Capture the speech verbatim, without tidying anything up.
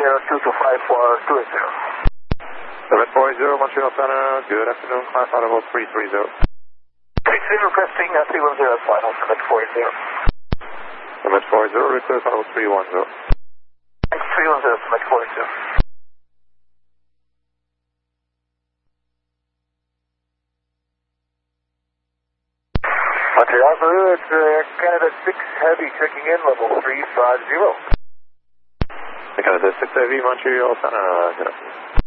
uh, two two five four two eight zero. seven four zero, Montreal Center, good afternoon, class audible three three zero. three three requesting uh, three one zero, final, Summit four zero. Summit four zero, request audible three one zero. three one zero, Summit four zero. Montreal Blue, it's uh, Canada six Heavy checking in, level three five zero. Canada six Heavy, Montreal Center, good afternoon.